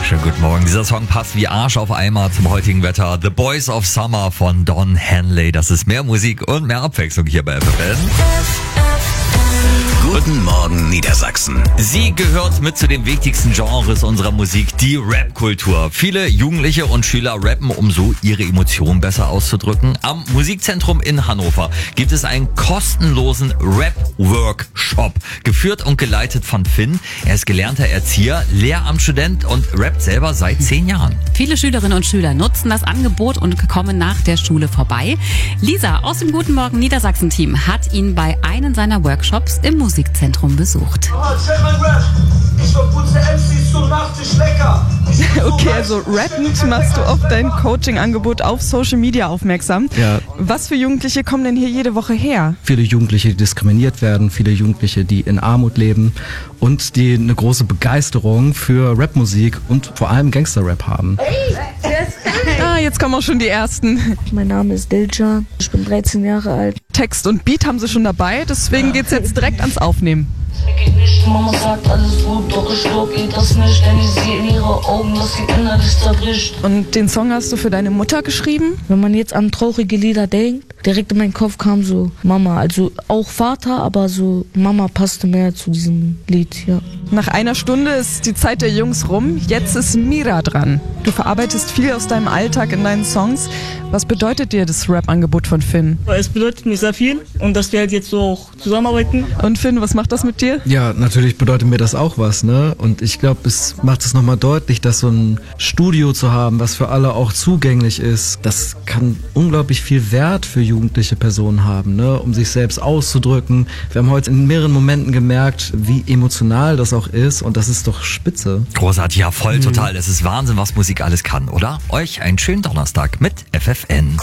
Schönen guten Morgen. Dieser Song passt wie Arsch auf Eimer zum heutigen Wetter. The Boys of Summer von Don Henley. Das ist mehr Musik und mehr Abwechslung hier bei FFN. Guten Morgen Niedersachsen. Sie gehört mit zu den wichtigsten Genres unserer Musik, die Rap-Kultur. Viele Jugendliche und Schüler rappen, um so ihre Emotionen besser auszudrücken. Am Musikzentrum in Hannover gibt es einen kostenlosen Rap-Workshop, geführt und geleitet von Finn. Er ist gelernter Erzieher, Lehramtsstudent und rappt selber seit 10 Jahren. Viele Schülerinnen und Schüler nutzen das Angebot und kommen nach der Schule vorbei. Lisa aus dem Guten Morgen Niedersachsen-Team hat ihn bei einem seiner Workshops im Musikzentrum besucht. Okay, also rappend machst du auf dein Coaching-Angebot auf Social Media aufmerksam. Ja. Was für Jugendliche kommen denn hier jede Woche her? Viele Jugendliche, die diskriminiert werden, viele Jugendliche, die in Armut leben und die eine große Begeisterung für Rapmusik und vor allem Gangster-Rap haben. Ah, jetzt kommen auch schon die ersten. Mein Name ist Diljan, ich bin 13 Jahre alt. Text und Beat haben sie schon dabei, deswegen geht's jetzt direkt ans Aufnehmen. Mir geht nicht, Mama sagt alles gut, doch ich glaub ihr das nicht, denn ich sehe in ihre Augen, dass sie innerlich zerbricht. Und den Song hast du für deine Mutter geschrieben? Wenn man jetzt an traurige Lieder denkt, direkt in meinen Kopf kam so Mama, also auch Vater, aber so Mama passte mehr zu diesem Lied, ja. Nach einer Stunde ist die Zeit der Jungs rum, jetzt ist Mira dran. Du verarbeitest viel aus deinem Alltag in deinen Songs. Was bedeutet dir das Rap-Angebot von Finn? Es bedeutet mir sehr viel und dass wir halt jetzt so auch zusammenarbeiten. Und Finn, was macht das mit dir? Ja, natürlich bedeutet mir das auch was, ne? Und ich glaube, es macht es nochmal deutlich, dass so ein Studio zu haben, was für alle auch zugänglich ist, das kann unglaublich viel Wert für jugendliche Personen haben, ne? Um sich selbst auszudrücken. Wir haben heute in mehreren Momenten gemerkt, wie emotional das auch ist und das ist doch spitze. Großartig, ja voll, total. Es ist Wahnsinn, was Musik alles kann, oder? Euch einen schönen Donnerstag mit FFN.